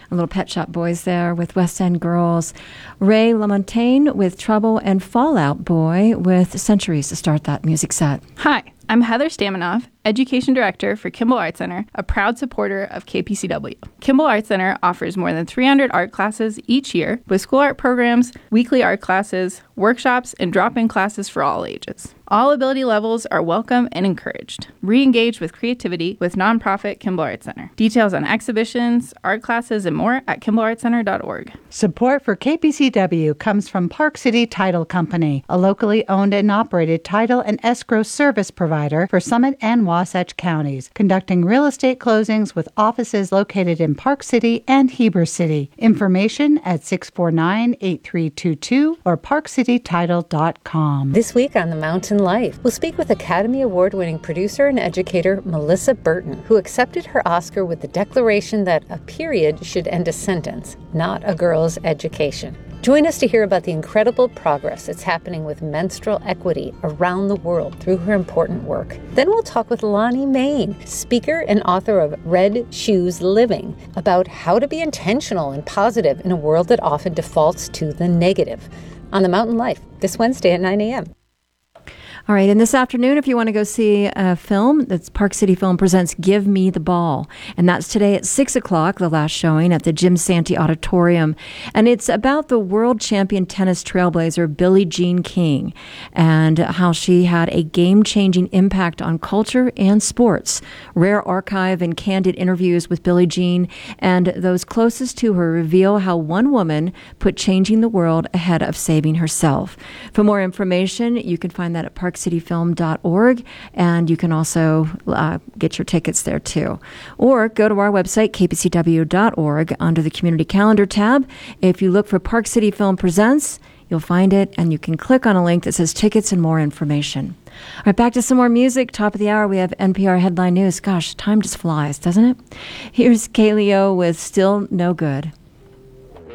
A little Pet Shop Boys there with West End Girls. Ray LaMontagne with Trouble, and Fallout Boy with Centuries to start that music set. Hi, I'm Heather Staminoff, Education Director for Kimball Art Center, a proud supporter of KPCW. Kimball Art Center offers more than 300 art classes each year with school art programs, weekly art classes, workshops, and drop-in classes for all ages. All ability levels are welcome and encouraged. Re-engage with creativity with nonprofit Kimball Art Center. Details on exhibitions, art classes, and more at KimballArtCenter.org. Support for KPCW comes from Park City Title Company, a locally owned and operated title and escrow service provider for Summit and Wasatch counties, conducting real estate closings with offices located in Park City and Heber City. Information at 649-8322 or parkcitytitle.com. This week on The Mountain Life, we'll speak with Academy Award-winning producer and educator Melissa Burton, who accepted her Oscar with the declaration that a period should end a sentence, not a girl's education. Join us to hear about the incredible progress that's happening with menstrual equity around the world through her important work. Then we'll talk with Lonnie Main, speaker and author of Red Shoes Living, about how to be intentional and positive in a world that often defaults to the negative. On The Mountain Life, this Wednesday at 9 a.m. All right, and this afternoon, if you want to go see a film, that's Park City Film presents Give Me the Ball. And that's today at 6 o'clock, the last showing at the Jim Santee Auditorium. And it's about the world champion tennis trailblazer, Billie Jean King, and how she had a game-changing impact on culture and sports. Rare archive and candid interviews with Billie Jean and those closest to her reveal how one woman put changing the world ahead of saving herself. For more information, you can find that at parkcityfilm.org, and you can also get your tickets there too. Or go to our website, kpcw.org, under the Community Calendar tab. If you look for Park City Film Presents, you'll find it, and you can click on a link that says tickets and more information. All right, back to some more music. Top of the hour, we have NPR Headline News. Gosh, time just flies, doesn't it? Here's Kaleo with Still No Good.